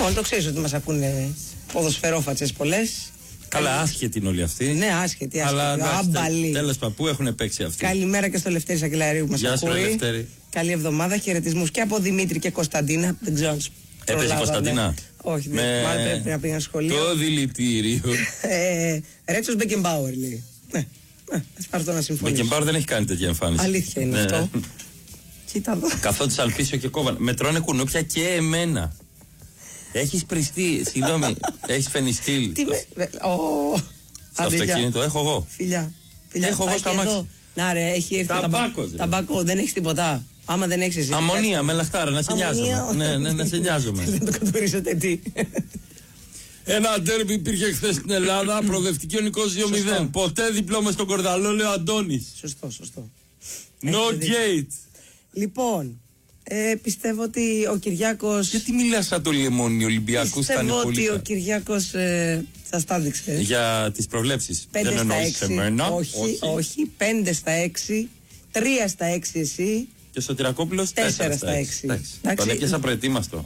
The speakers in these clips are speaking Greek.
Λοιπόν, το ξέρεις ότι μας ακούνε ποδοσφαιρόφατσες πολλές. Καλά, άσχετη είναι όλοι αυτοί. Ναι, άσχετη. Αλλά άμπαλοι. τέλος πάντων, πού έχουν παίξει αυτοί. Καλημέρα και στο Λευτέρη Σακελαρίου που μας ακούει. Γεια σου, Λευτέρη. Καλή εβδομάδα, χαιρετισμούς και από Δημήτρη και Κωνσταντίνα. Δεν ξέρω αν έπαιζε η Κωνσταντίνα. Όχι, μάλλον πρέπει να πήγα ένα σχολείο. Το δηλητήριο. Ρέτσος Μπεκεμπάουερ λέει. Ναι, ας πάρω το να συμφωνήσω. Μπεκεμπάουερ δεν έχει κάνει τέτοια εμφάνιση. Αλήθεια είναι αυτό. Κοίτα εδώ. Καθόντουσαν πίσω και κόβαν. Με τρώνε κουνούπια και εμένα. Έχεις πριστεί, συγγνώμη, έχεις φενιστήλ. Τι με. Στο αυτοκίνητο έχω εγώ. Φιλιά. Έχω εγώ στο αμάξι. Να ρε, έχει έρθει ταμπάκο. Δεν έχεις τίποτα. Άμα δεν έχεις εσύ. Αμμονία με λαχτάρα, να σε νοιάζομαι. Ναι, να σε νοιάζομαι. Δεν το κατηγορήσετε τι. Ένα ντέρμπι υπήρχε χθες στην Ελλάδα, προοδευτική ο Νικός 2-0. Ποτέ διπλό μες στον Κορδαλό, λέει ο Αντώνης. Σωστό. No gate. Λοιπόν, πιστεύω ότι ο Κυριάκος. Γιατί μιλάς σαν το λεμόνι Ολυμπιακού στα Πιστεύω ότι ο Κυριάκος σας τα έδειξε. Για τις προβλέψεις. 5 στα 6. Όχι, 5 στα 6. 3 στα 6 εσύ. Και ο Σωτηρακόπουλος 4 στα 6. Τον έπιασα προετοίμαστο.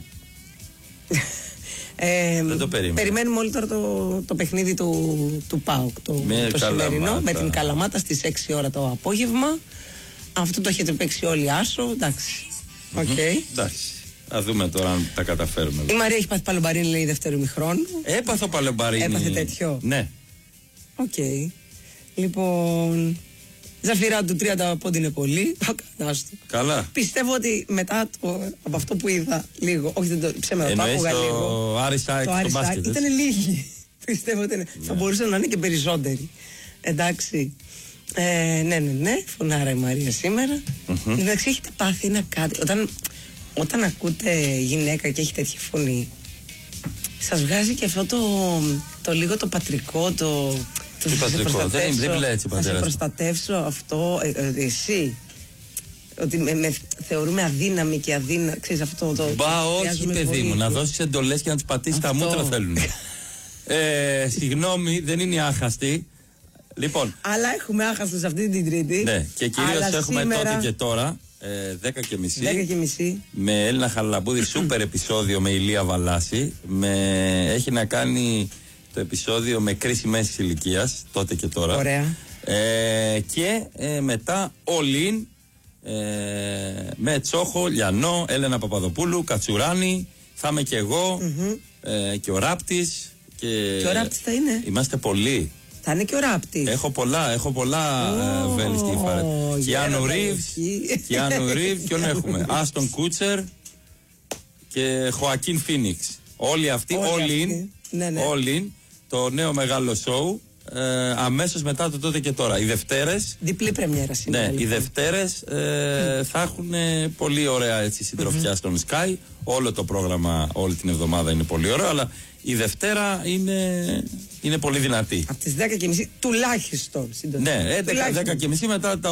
Δεν το περίμενα. Περιμένουμε όλοι τώρα το παιχνίδι του ΠΑΟΚ, το σημερινό, με την Καλαμάτα στις 6 ώρα το απόγευμα. Αυτό το έχετε παίξει όλοι άσο, εντάξει. Εντάξει. Θα δούμε τώρα αν τα καταφέρουμε. Η Μαρία έχει πάθει παλαιομπαρίνη, λέει, δεύτερο ημιχρόνου. Έπαθω παλαιομπαρίνη. Έπαθε τέτοιο. Ναι. Οκ. Λοιπόν, Ζαφυρά του 30 πόντι είναι πολύ. Καλά. Πιστεύω ότι μετά από αυτό που είδα λίγο, όχι δεν το ψέματα, το άκουγα λίγο. Το Άρισάκ στο μπάσκετ. Ήταν λίγοι. Πιστεύω ότι θα μπορούσαν να είναι και περισσότεροι. Εντάξει. Ναι, φωνάρα η Μαρία σήμερα. Εντάξει, έχετε πάθει ένα κάτι. Όταν ακούτε γυναίκα και έχει τέτοια φωνή, σας βγάζει και αυτό το λίγο το πατρικό, το πατρικό, δεν μιλάει έτσι πατέρα. Θα σε προστατεύσω αυτό, εσύ. Ότι με θεωρούμε αδύναμη και αδύναμη. Ξέρεις αυτό το. Μπα, όχι, παιδί μου, να δώσεις εντολές και να τις πατήσεις τα μούτρα θέλουν. Συγγνώμη, δεν είναι άχαστη. Λοιπόν. Αλλά έχουμε άχαστος αυτή την Τρίτη. Ναι, και κυρίως έχουμε σήμερα... τότε και τώρα 10:30 με Έλληνα Χαραλαμπούδη, σούπερ επεισόδιο με Ηλία Βαλάση. Έχει να κάνει το επεισόδιο με κρίση μέσης ηλικίας, τότε και τώρα. Ωραία. Και μετά all in με Τσόχο, Λιανό, Έλενα Παπαδοπούλου, Κατσουράνη, θα είμαι και εγώ και ο Ράπτης. Και ο Ράπτης θα είναι. Είμαστε πολλοί. Θα είναι και ο Ράπτης. Έχω πολλά βέλη στη φαρέτ. Κιάνου Ρίβ, ποιον έχουμε. Άστον Κούτσερ και Χοακίν Φίνιξ. Όλοι αυτοί, all in, το νέο μεγάλο σοου. Αμέσως μετά το τότε και τώρα. Οι Δευτέρες. Διπλή πρεμιέρα σήμερα. Ναι, οι Δευτέρες θα έχουν πολύ ωραία συντροφιά στον Sky. Όλο το πρόγραμμα, όλη την εβδομάδα είναι πολύ ωραίο, αλλά η Δευτέρα είναι πολύ δυνατή. Από τις 10:30 τουλάχιστον. Ναι, 10:30 μετά τα